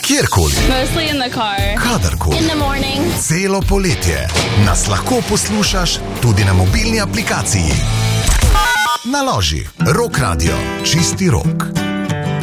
kjerkoli, Mostly in the car. kadarkoli. In the morning. Celo poletje nas lahko poslušaš tudi na mobilni aplikaciji. Naloži Rock Radio, čisti rok.